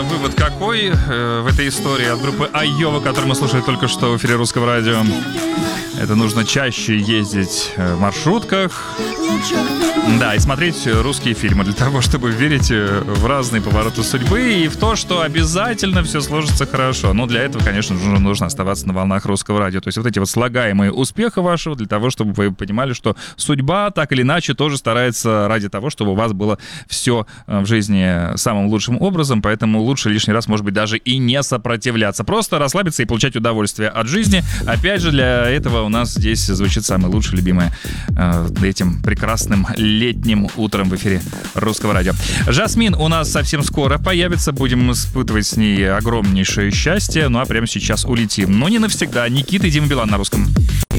Вывод какой в этой истории от группы Айова, которую мы слушали только что в эфире Русского радио? Это нужно чаще ездить в маршрутках, да, и смотреть русские фильмы для того, чтобы верить в разные повороты судьбы и в то, что обязательно все сложится хорошо. Но для этого, конечно, нужно оставаться на волнах Русского радио. То есть вот эти вот слагаемые успеха вашего для того, чтобы вы понимали, что судьба так или иначе тоже старается ради того, чтобы у вас было все в жизни самым лучшим образом. Поэтому лучше лишний раз, может быть, даже и не сопротивляться. Просто расслабиться и получать удовольствие от жизни. Опять же, для этого у нас здесь звучит самое лучшее, любимое этим прекрасным летним утром в эфире Русского радио. Жасмин у нас совсем скоро появится. Будем испытывать с ней огромнейшее счастье. Ну а прямо сейчас улетим. Но не навсегда. Никита и Дима Билан на русском.